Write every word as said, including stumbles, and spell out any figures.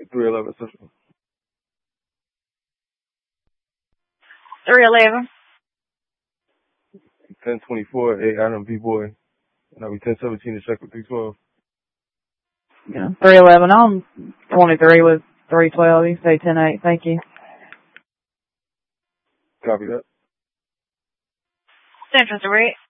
three eleven Central. three eleven. ten twenty-four, A Adam B Boy. And I'll be ten seventeen to check with three twelve. Yeah, three eleven on twenty-three with three twelve. You can say ten eight. Thank you. Copy that. Central three.